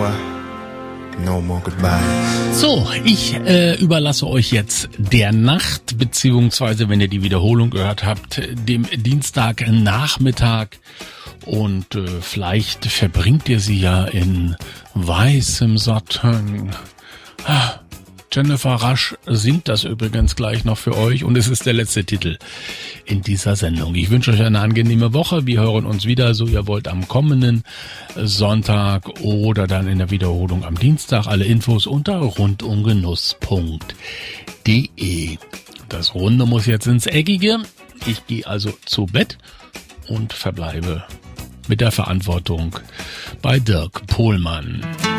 more. No more goodbye. So, ich überlasse euch jetzt der Nacht, beziehungsweise, wenn ihr die Wiederholung gehört habt, dem Dienstagnachmittag. Und vielleicht verbringt ihr sie ja in weißem Satin. Jennifer Rush singt das übrigens gleich noch für euch und es ist der letzte Titel in dieser Sendung. Ich wünsche euch eine angenehme Woche. Wir hören uns wieder, so ihr wollt, am kommenden Sonntag oder dann in der Wiederholung am Dienstag. Alle Infos unter rundumgenuss.de. Das Runde muss jetzt ins Eckige. Ich gehe also zu Bett und verbleibe mit der Verantwortung bei Dirk Pohlmann.